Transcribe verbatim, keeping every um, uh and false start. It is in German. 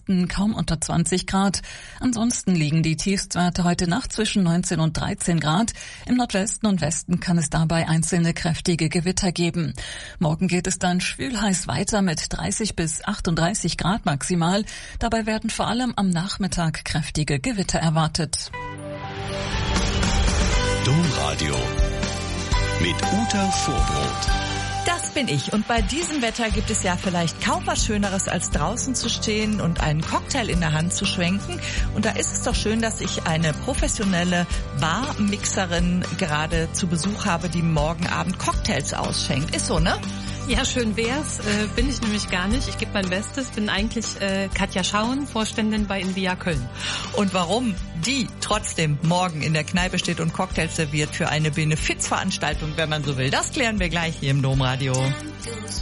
Osten kaum unter zwanzig Grad. Ansonsten liegen die Tiefstwerte heute Nacht zwischen neunzehn und dreizehn Grad. Im Nordwesten und Westen kann es dabei einzelne kräftige Gewitter geben. Morgen geht es dann schwül-heiß weiter mit dreißig bis achtunddreißig Grad maximal. Dabei werden vor allem am Nachmittag kräftige Gewitter erwartet. Domradio mit Uta Vorbrot. Das bin ich. Und bei diesem Wetter gibt es ja vielleicht kaum was Schöneres, als draußen zu stehen und einen Cocktail in der Hand zu schwenken. Und da ist es doch schön, dass ich eine professionelle Barmixerin gerade zu Besuch habe, die morgen Abend Cocktails ausschenkt. Ist so, ne? Ja, schön wär's. Äh, bin ich nämlich gar nicht. Ich gebe mein Bestes. Bin eigentlich äh, Katja Schauen, Vorständin bei Invia Köln. Und warum die trotzdem morgen in der Kneipe steht und Cocktails serviert für eine Benefizveranstaltung, wenn man so will, das klären wir gleich hier im Domradio.